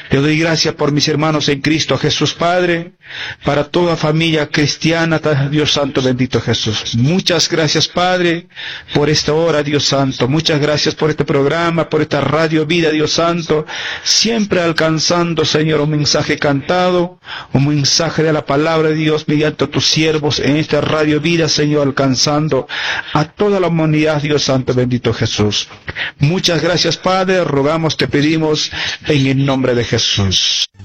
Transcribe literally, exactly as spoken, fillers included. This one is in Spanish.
Te doy gracias por mis hermanos en Cristo Jesús, Padre, para toda familia cristiana, Dios Santo, bendito Jesús. Muchas gracias, Padre, por esta hora, Dios Santo. Muchas gracias por este programa, por esta radio vida, Dios Santo, siempre alcanzando, Señor, un mensaje cantado, un mensaje de la palabra de Dios mediante tus siervos en esta radio vida, Señor, alcanzando a toda la humanidad, Dios Santo, bendito Jesús. Muchas gracias, Padre, rogamos, te pedimos en el nombre de Jesús.